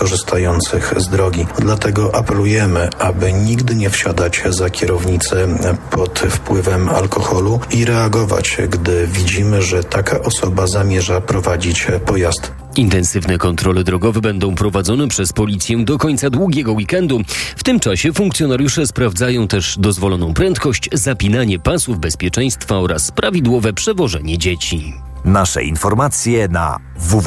korzystających z drogi. Dlatego apelujemy, aby nigdy nie wsiadać za kierownicę pod wpływem alkoholu i reagować, gdy widzimy, że taka osoba zamierza prowadzić pojazd. Intensywne kontrole drogowe będą prowadzone przez policję do końca długiego weekendu. W tym czasie funkcjonariusze sprawdzają też dozwoloną prędkość, zapinanie pasów bezpieczeństwa oraz prawidłowe przewożenie dzieci. Nasze informacje na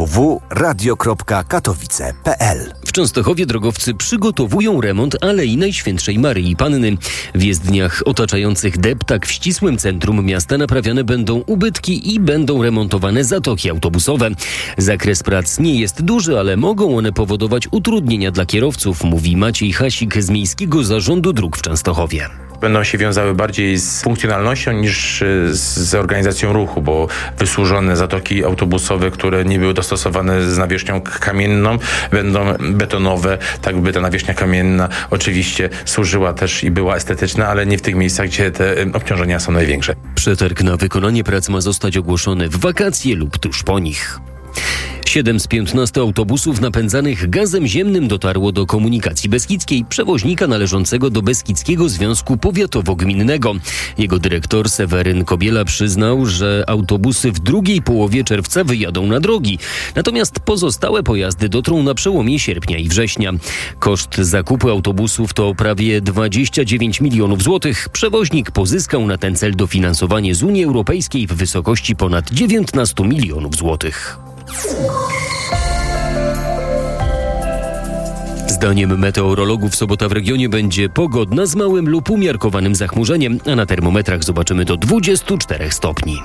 www.radio.katowice.pl. W Częstochowie drogowcy przygotowują remont Alei Najświętszej Maryi Panny. W jezdniach otaczających deptak w ścisłym centrum miasta naprawiane będą ubytki i będą remontowane zatoki autobusowe. Zakres prac nie jest duży, ale mogą one powodować utrudnienia dla kierowców, mówi Maciej Hasik z Miejskiego Zarządu Dróg w Częstochowie. Będą się wiązały bardziej z funkcjonalnością niż z organizacją ruchu, bo wysłużone zatoki autobusowe, które nie były dostosowane z nawierzchnią kamienną, będą betonowe, tak by ta nawierzchnia kamienna oczywiście służyła też i była estetyczna, ale nie w tych miejscach, gdzie te obciążenia są największe. Przetarg na wykonanie prac ma zostać ogłoszony w wakacje lub tuż po nich. 7 z 15 autobusów napędzanych gazem ziemnym dotarło do komunikacji beskidzkiej, przewoźnika należącego do Beskidzkiego Związku Powiatowo-Gminnego. Jego dyrektor Seweryn Kobiela przyznał, że autobusy w drugiej połowie czerwca wyjadą na drogi. Natomiast pozostałe pojazdy dotrą na przełomie sierpnia i września. Koszt zakupu autobusów to prawie 29 milionów złotych. Przewoźnik pozyskał na ten cel dofinansowanie z Unii Europejskiej w wysokości ponad 19 milionów złotych. Zdaniem meteorologów sobota w regionie będzie pogodna z małym lub umiarkowanym zachmurzeniem, a na termometrach zobaczymy do 24 stopni.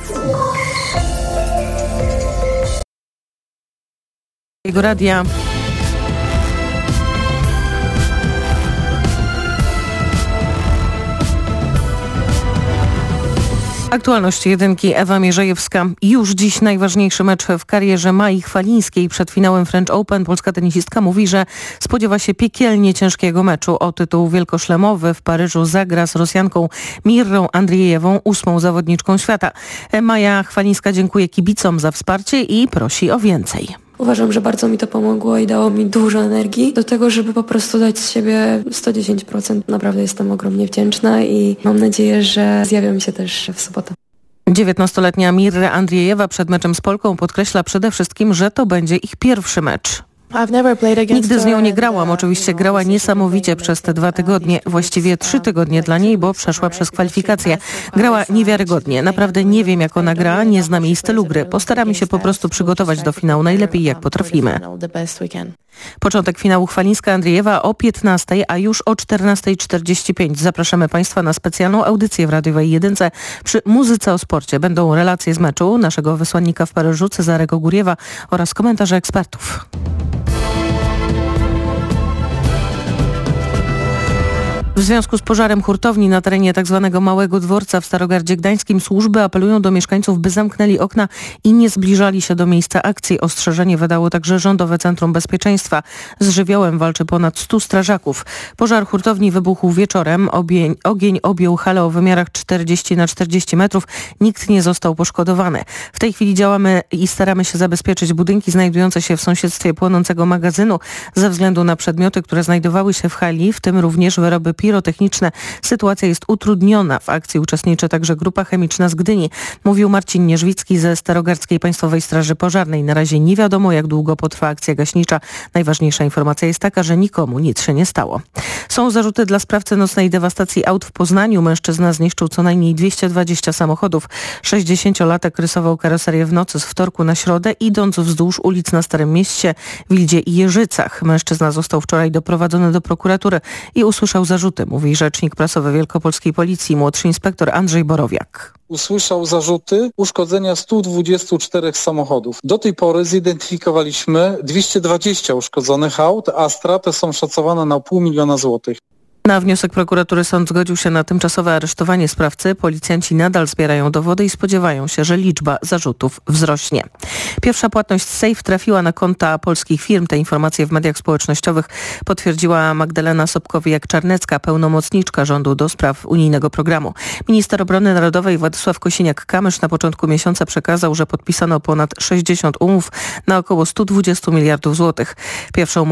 Jego radia. Aktualności jedynki, Ewa Mierzejewska. Już dziś najważniejszy mecz w karierze Mai Chwalińskiej. Przed finałem French Open polska tenisistka mówi, że spodziewa się piekielnie ciężkiego meczu. O tytuł wielkoszlemowy w Paryżu zagra z Rosjanką Mirrą Andrijewą, 8. zawodniczką świata. Maja Chwalińska dziękuję kibicom za wsparcie i prosi o więcej. Uważam, że bardzo mi to pomogło i dało mi dużo energii do tego, żeby po prostu dać z siebie 110%. Naprawdę jestem ogromnie wdzięczna i mam nadzieję, że zjawią się też w sobotę. 19-letnia Mirra Andrijewa przed meczem z Polką podkreśla przede wszystkim, że to będzie ich pierwszy mecz. Nigdy z nią nie grałam. Oczywiście grała niesamowicie przez te 2 tygodnie, właściwie 3 tygodnie dla niej, bo przeszła przez kwalifikacje. Grała niewiarygodnie. Naprawdę nie wiem, jak ona gra, nie znam jej stylu gry. Postaramy się po prostu przygotować do finału najlepiej, jak potrafimy. Początek finału Chwalińska-Andrijewa o 15:00, a już o 14:45 zapraszamy Państwa na specjalną audycję w Radiowej Jedynce przy Muzyce o Sporcie. Będą relacje z meczu naszego wysłannika w Paryżu Cezarego Góriewa oraz komentarze ekspertów. W związku z pożarem hurtowni na terenie tzw. Małego Dworca w Starogardzie Gdańskim służby apelują do mieszkańców, by zamknęli okna i nie zbliżali się do miejsca akcji. Ostrzeżenie wydało także Rządowe Centrum Bezpieczeństwa. Z żywiołem walczy ponad 100 strażaków. Pożar hurtowni wybuchł wieczorem. Ogień objął halę o wymiarach 40x40 metrów. Nikt nie został poszkodowany. W tej chwili działamy i staramy się zabezpieczyć budynki znajdujące się w sąsiedztwie płonącego magazynu. Ze względu na przedmioty, które znajdowały się w hali, w tym również wyroby pirotechniczne, sytuacja jest utrudniona. W akcji uczestniczy także grupa chemiczna z Gdyni. Mówił Marcin Nierzwicki ze Starogardzkiej Państwowej Straży Pożarnej. Na razie nie wiadomo, jak długo potrwa akcja gaśnicza. Najważniejsza informacja jest taka, że nikomu nic się nie stało. Są zarzuty dla sprawcy nocnej dewastacji aut w Poznaniu. Mężczyzna zniszczył co najmniej 220 samochodów. 60-latek rysował karoserię w nocy z wtorku na środę, idąc wzdłuż ulic na Starym Mieście, Wildzie i Jeżycach. Mężczyzna został wczoraj doprowadzony do prokuratury i usłyszał zarzuty, mówi rzecznik prasowy Wielkopolskiej Policji, młodszy inspektor Andrzej Borowiak. Usłyszał zarzuty uszkodzenia 124 samochodów. Do tej pory zidentyfikowaliśmy 220 uszkodzonych aut, a straty są szacowane na 500 000 złotych. Na wniosek prokuratury sąd zgodził się na tymczasowe aresztowanie sprawcy. Policjanci nadal zbierają dowody i spodziewają się, że liczba zarzutów wzrośnie. Pierwsza płatność z Safe trafiła na konta polskich firm. Te informacje w mediach społecznościowych potwierdziła Magdalena Sobkowiak-Czarnecka, pełnomocniczka rządu do spraw unijnego programu. Minister Obrony Narodowej Władysław Kosiniak-Kamysz na początku miesiąca przekazał, że podpisano ponad 60 umów na około 120 miliardów złotych. Pierwszą